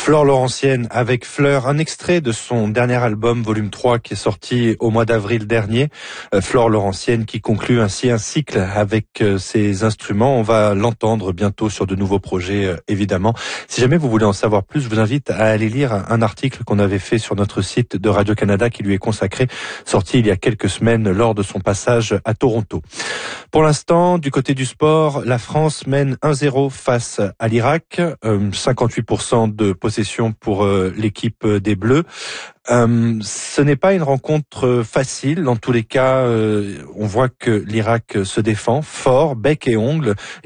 Flore Laurentienne avec Fleur, un extrait de son dernier album volume 3 qui est sorti au mois d'avril dernier. Flore Laurentienne qui conclut ainsi un cycle avec ses instruments. On va l'entendre bientôt sur de nouveaux projets évidemment. Si jamais vous voulez en savoir plus, je vous invite à aller lire un article qu'on avait fait sur notre site de Radio-Canada qui lui est consacré, sorti il y a quelques semaines lors de son passage à Toronto. Pour l'instant, du côté du sport, la France mène 1-0 face à l'Irak, 58% de possession pour l'équipe des Bleus. Ce n'est pas une rencontre facile. Dans tous les cas, on voit que l'Irak se défend fort, bec et ongles.